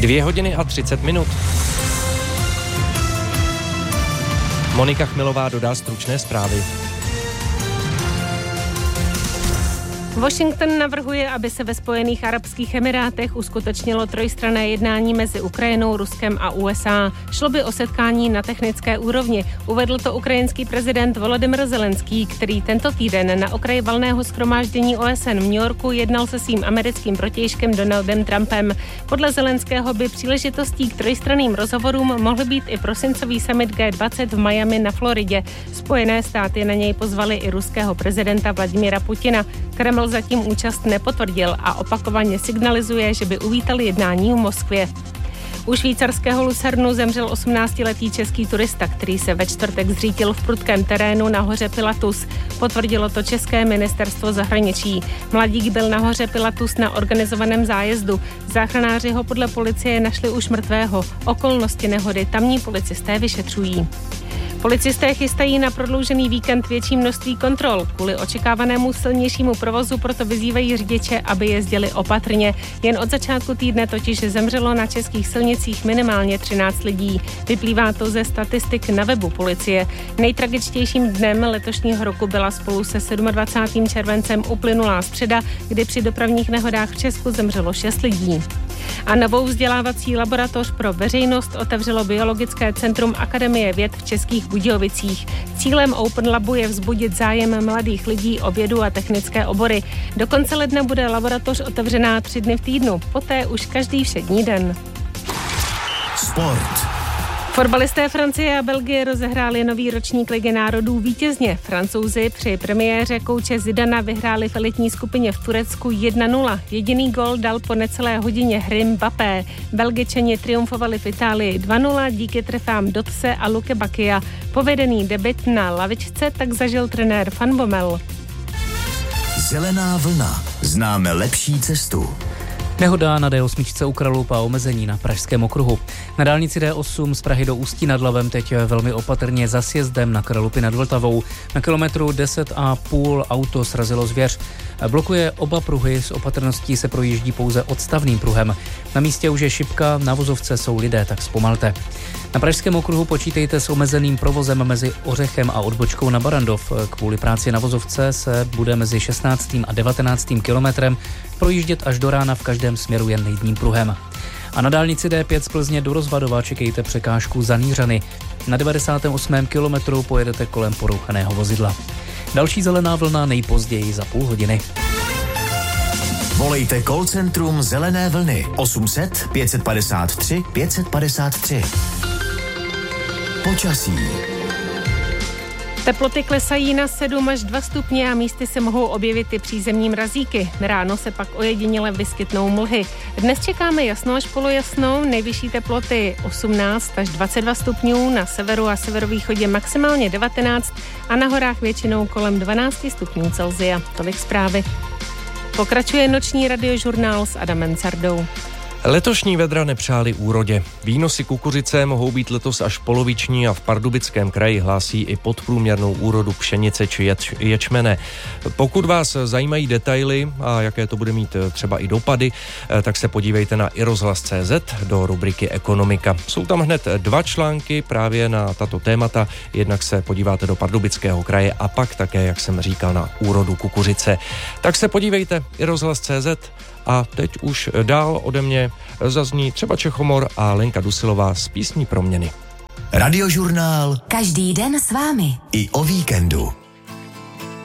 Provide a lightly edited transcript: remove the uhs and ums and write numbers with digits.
2:30. Monika Chmilová dodá stručné zprávy. Washington navrhuje, aby se ve Spojených arabských emirátech uskutečnilo trojstranné jednání mezi Ukrajinou, Ruskem a USA. Šlo by o setkání na technické úrovni. Uvedl to ukrajinský prezident Volodymyr Zelenský, který tento týden na okraji valného shromáždění OSN v New Yorku jednal se svým americkým protějškem Donaldem Trumpem. Podle Zelenského by příležitostí k trojstranným rozhovorům mohl být i prosincový summit G20 v Miami na Floridě. Spojené státy na něj pozvali i ruského prezidenta Vladimira Putina. Kreml zatím účast nepotvrdil a opakovaně signalizuje, že by uvítal jednání v Moskvě. U švýcarského Lucernu zemřel 18-letý český turista, který se ve čtvrtek zřítil v prudkém terénu na hoře Pilatus. Potvrdilo to české ministerstvo zahraničí. Mladík byl na hoře Pilatus na organizovaném zájezdu. Záchranáři ho podle policie našli už mrtvého. Okolnosti nehody tamní policisté vyšetřují. Policisté chystají na prodloužený víkend větší množství kontrol. Kvůli očekávanému silnějšímu provozu proto vyzývají řidiče, aby jezdili opatrně. Jen od začátku týdne totiž zemřelo na českých silnicích minimálně 13 lidí. Vyplývá to ze statistik na webu policie. Nejtragičtějším dnem letošního roku byla spolu se 27. červencem uplynulá středa, kdy při dopravních nehodách v Česku zemřelo 6 lidí. A novou vzdělávací laboratoř pro veřejnost otevřelo Biologické centrum Akademie věd v Českých Budějovicích. Cílem Open Labu je vzbudit zájem mladých lidí o vědu a technické obory. Do konce ledna bude laboratoř otevřená 3 dny v týdnu, poté už každý všední den. Sport. Fotbalisté Francie a Belgie rozehráli nový ročník Ligy národů vítězně. Francouzi při premiéře kouče Zidana vyhráli v elitní skupině v Turecku 1-0. Jediný gól dal po necelé hodině hry Mbappé. Belgičani triumfovali v Itálii 2-0 díky trefám Dotse a Luke Bakia. Povedený debut na lavičce tak zažil trenér Van Bommel. Zelená vlna. Známe lepší cestu. Nehoda na D8 u Kralupy a omezení na Pražském okruhu. Na dálnici D8 z Prahy do Ústí nad Labem teď velmi opatrně za sjezdem na Kralupy nad Vltavou. Na kilometru 10,5 auto srazilo zvěř. Blokuje oba pruhy, s opatrností se projíždí pouze odstavným pruhem. Na místě už je šipka, na vozovce jsou lidé, tak zpomalte. Na Pražském okruhu počítejte s omezeným provozem mezi Ořechem a odbočkou na Barandov. Kvůli práci na vozovce se bude mezi 16. a 19. kilometrem projíždět až do rána v každém směru jen jedním pruhem. A na dálnici D5 z Plzně do Rozvadova čekejte překážku za Nýřany. Na 98. kilometru pojedete kolem porouchaného vozidla. Další zelená vlna nejpozději za půl hodiny. Volejte call centrum Zelené vlny 800 553 553. Počasí. Teploty klesají na 7 až 2 stupně a místy se mohou objevit i přízemní mrazíky. Ráno se pak ojediněle vyskytnou mlhy. Dnes čekáme jasno až polojasno, nejvyšší teploty 18 až 22 stupňů, na severu a severovýchodě maximálně 19 a na horách většinou kolem 12 stupňů Celsia. Tolik zprávy. Pokračuje noční radiožurnál s Adamem Cardou. Letošní vedra nepřáli úrodě. Výnosy kukuřice mohou být letos až poloviční a v Pardubickém kraji hlásí i podprůměrnou úrodu pšenice či ječmene. Pokud vás zajímají detaily a jaké to bude mít třeba i dopady, tak se podívejte na iRozhlas.cz do rubriky Ekonomika. Jsou tam hned 2 články právě na tato témata. Jednak se podíváte do Pardubického kraje a pak také, jak jsem říkal, na úrodu kukuřice. Tak se podívejte iRozhlas.cz. A teď už dál ode mě zazní třeba Čechomor a Lenka Dusilová z písní Proměny. Radiožurnál. Každý den s vámi. I o víkendu.